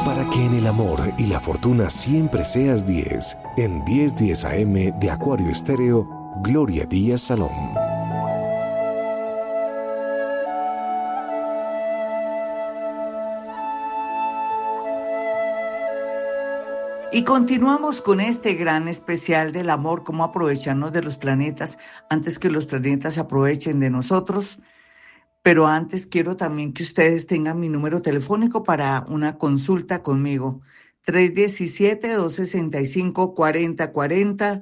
Para que en el amor y la fortuna siempre seas 10, en 10:10 AM de Acuario Estéreo, Gloria Díaz Salón. Y continuamos con este gran especial del amor, cómo aprovecharnos de los planetas antes que los planetas se aprovechen de nosotros. Pero antes quiero también que ustedes tengan mi número telefónico para una consulta conmigo. 317-265-4040,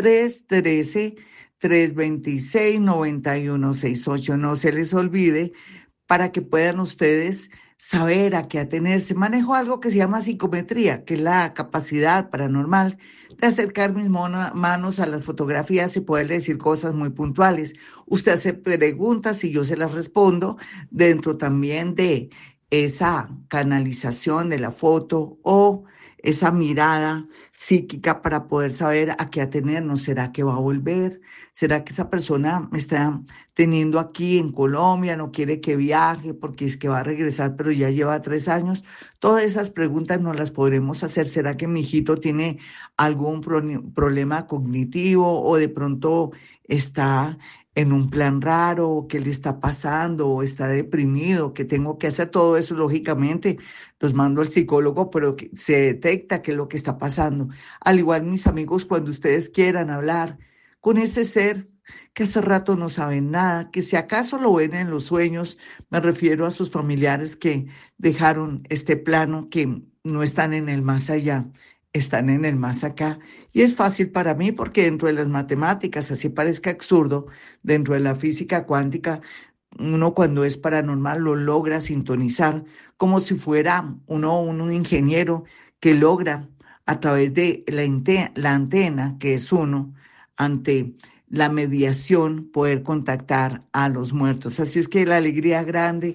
313-326-9168. No se les olvide para que puedan ustedes saber a qué atenerse. Manejo algo que se llama psicometría, que es la capacidad paranormal de acercar mis manos a las fotografías y poder decir cosas muy puntuales. Usted hace preguntas y yo se las respondo dentro también de esa canalización de la foto o esa mirada psíquica para poder saber a qué atenernos. ¿Será que va a volver? ¿Será que esa persona me está teniendo aquí en Colombia, no quiere que viaje porque es que va a regresar, pero ya lleva 3 años? Todas esas preguntas no las podremos hacer. ¿Será que mi hijito tiene algún problema cognitivo o de pronto está en un plan raro? ¿Qué le está pasando? ¿O está deprimido? ¿Qué tengo que hacer? Todo eso, lógicamente, los mando al psicólogo, pero que se detecta qué es lo que está pasando. Al igual, mis amigos, cuando ustedes quieran hablar con ese ser que hace rato no saben nada, que si acaso lo ven en los sueños, me refiero a sus familiares que dejaron este plano, que no están en el más allá, están en el más acá. Y es fácil para mí porque dentro de las matemáticas, así parezca absurdo, dentro de la física cuántica, uno cuando es paranormal lo logra sintonizar como si fuera uno un ingeniero que logra a través de la antena, que es uno, ante la mediación, poder contactar a los muertos. Así es que la alegría grande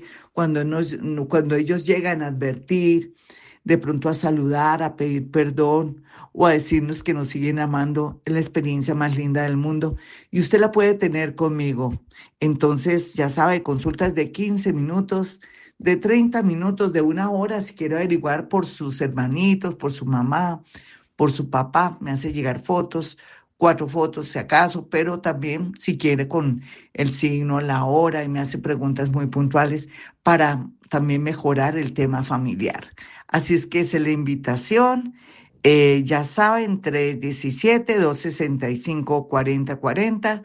cuando ellos llegan a advertir, de pronto a saludar, a pedir perdón o a decirnos que nos siguen amando, es la experiencia más linda del mundo y usted la puede tener conmigo. Entonces, ya sabe, consultas de 15 minutos, de 30 minutos, de 1 hora, si quiere averiguar por sus hermanitos, por su mamá, por su papá, me hace llegar fotos, 4 fotos si acaso, pero también si quiere con el signo, la hora y me hace preguntas muy puntuales para también mejorar el tema familiar. Así es que es la invitación. Ya saben, 317-265-4040,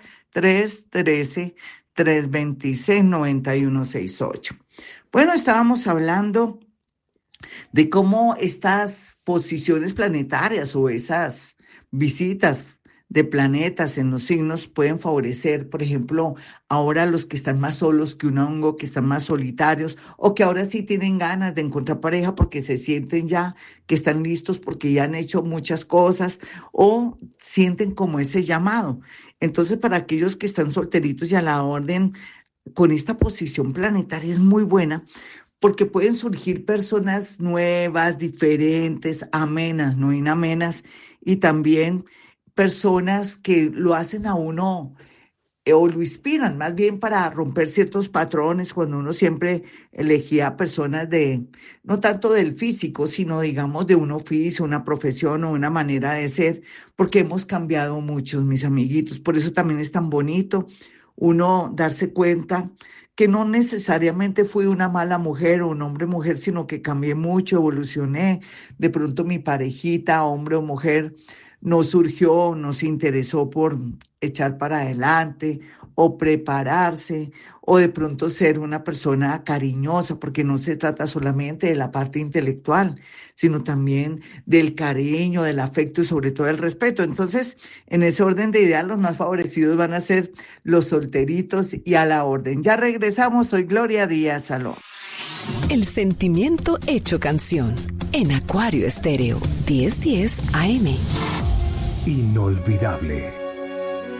313-326-9168. Bueno, estábamos hablando de cómo estas posiciones planetarias o esas visitas de planetas en los signos pueden favorecer, por ejemplo, ahora los que están más solos que un hongo, que están más solitarios o que ahora sí tienen ganas de encontrar pareja porque se sienten ya que están listos porque ya han hecho muchas cosas o sienten como ese llamado. Entonces, para aquellos que están solteritos y a la orden, con esta posición planetaria es muy buena porque pueden surgir personas nuevas, diferentes, amenas, no inamenas, y también personas que lo hacen a uno o lo inspiran más bien para romper ciertos patrones cuando uno siempre elegía personas no tanto del físico, sino digamos de un oficio, una profesión o una manera de ser, porque hemos cambiado muchos, mis amiguitos. Por eso también es tan bonito uno darse cuenta que no necesariamente fui una mala mujer o un hombre mujer, sino que cambié mucho, evolucioné. De pronto mi parejita, hombre o mujer, no surgió, no se interesó por echar para adelante o prepararse o de pronto ser una persona cariñosa, porque no se trata solamente de la parte intelectual, sino también del cariño, del afecto y sobre todo del respeto. Entonces, en ese orden de ideas, los más favorecidos van a ser los solteritos y a la orden. Ya regresamos, soy Gloria Díaz Salón. El sentimiento hecho canción en Acuario Estéreo, 10:10 AM. Inolvidable.